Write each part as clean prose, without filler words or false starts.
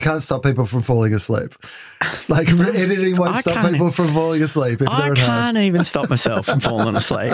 can't stop people from falling asleep. Like editing won't stop people from falling asleep if they're at home. I can't even stop myself from falling asleep.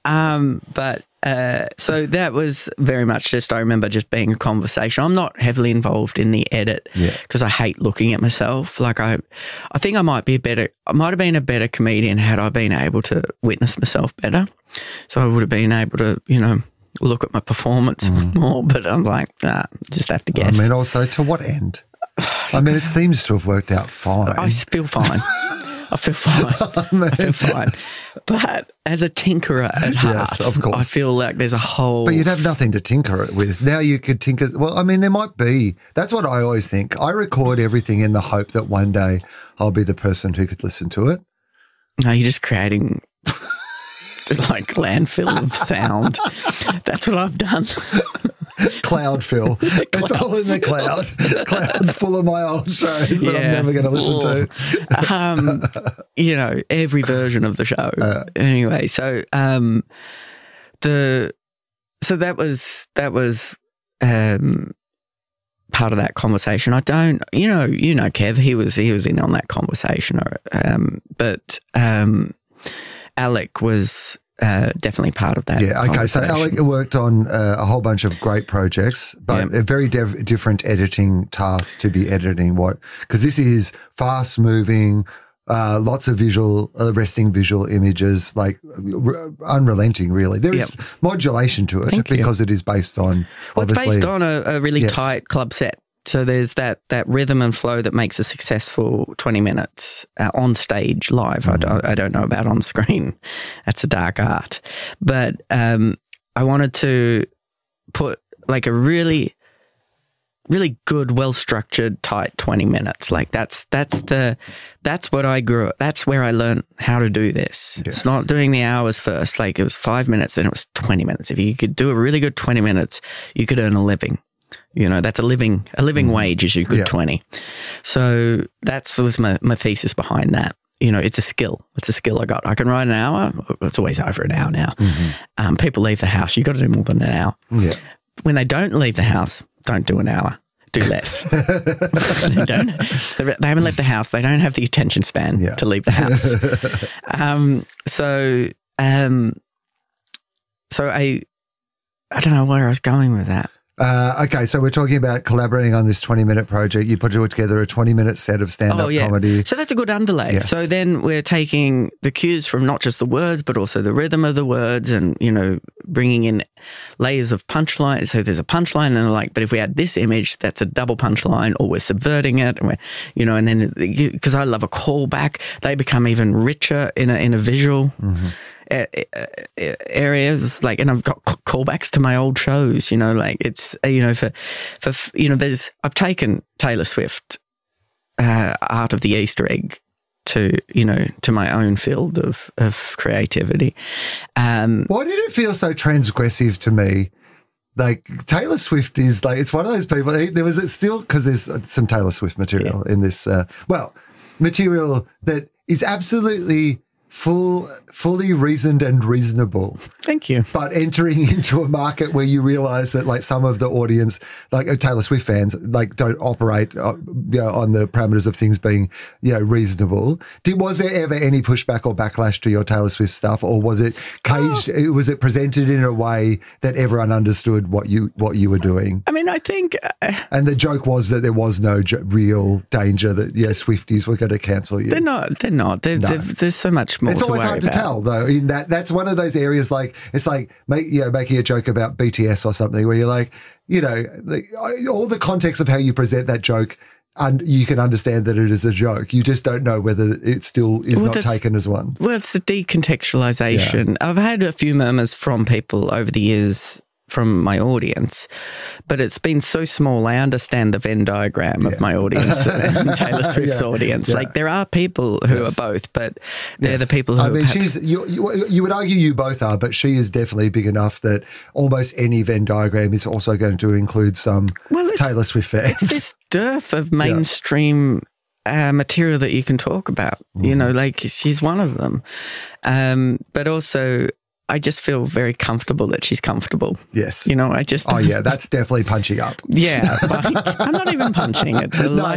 So that was very much just, I remember just being a conversation. I'm not heavily involved in the edit because I hate looking at myself. Like I think I might have been a better comedian had I been able to witness myself better. So I would have been able to, look at my performance more, but I'm like, just have to guess. I mean, also, to what end? I mean, it seems to have worked out fine. I feel fine. I feel fine. But as a tinkerer at heart, yes, of course. I feel like there's a whole... But you'd have nothing to tinker it with. Now you could tinker... Well, I mean, there might be. That's what I always think. I record everything in the hope that one day I'll be the person who could listen to it. No, you're just creating... like landfill of sound. That's what I've done. Cloud fill. It's all in the cloud. Cloud's full of my old shows that I'm never going to listen to. Every version of the show. Anyway, so that was part of that conversation. I don't, Kev, he was in on that conversation, but Alec was definitely part of that. Yeah, okay. So Alec worked on a whole bunch of great projects, but a very different editing tasks to be editing because this is fast moving, lots of arresting visual images, like unrelenting, really. There is modulation to it because it is based on, it's based on a really tight club set. So there's that rhythm and flow that makes a successful 20 minutes on stage live. I don't know about on screen. That's a dark art. But I wanted to put like a really, really good, well-structured, tight 20 minutes. Like that's what I grew up. That's where I learned how to do this. Yes. It's not doing the hours first. Like it was 5 minutes, then it was 20 minutes. If you could do a really good 20 minutes, you could earn a living. That's a living wage is your good 20. So that was my thesis behind that. It's a skill. It's a skill I got. I can write an hour. It's always over an hour now. Mm-hmm. People leave the house. You got to do more than an hour. Yeah. When they don't leave the house, don't do an hour. Do less. They haven't left the house. They don't have the attention span to leave the house. So I don't know where I was going with that. Okay, so we're talking about collaborating on this 20-minute project. You put together a 20-minute set of stand-up comedy. So that's a good underlay. Yes. So then we're taking the cues from not just the words, but also the rhythm of the words and, bringing in layers of punchline. So there's a punchline and but if we add this image, that's a double punchline, or we're subverting it. And and then because I love a callback, they become even richer in a visual areas, and I've got callbacks to my old shows, it's, I've taken Taylor Swift, art of the Easter egg to my own field of creativity. Why did it feel so transgressive to me? Like Taylor Swift is it's one of those people, because there's some Taylor Swift material in this, material that is absolutely fully reasoned and reasonable. Thank you. But entering into a market where you realise that some of the audience, Taylor Swift fans, don't operate on the parameters of things being reasonable. Was there ever any pushback or backlash to your Taylor Swift stuff, or was it caged? Was it presented in a way that everyone understood what you were doing? I mean, I think, and the joke was that there was no real danger that Swifties were going to cancel you. They're not. There's so much more. It's always hard to tell, though. In that's one of those areas. It's making a joke about BTS or something, where you're all the context of how you present that joke, and you can understand that it is a joke. You just don't know whether it still is not taken as one. Well, it's the decontextualization. Yeah. I've had a few murmurs from people over the years, from my audience, but it's been so small. I understand the Venn diagram of my audience and Taylor Swift's audience. Yeah. There are people who are both, but they're the people who. I mean, you would argue you both are, but she is definitely big enough that almost any Venn diagram is also going to include some Taylor Swift fans. It's this dearth of mainstream material that you can talk about. She's one of them, but also, I just feel very comfortable that she's comfortable. Yes. I just... Oh, yeah, that's definitely punching up. Yeah, but I'm not even punching. It's a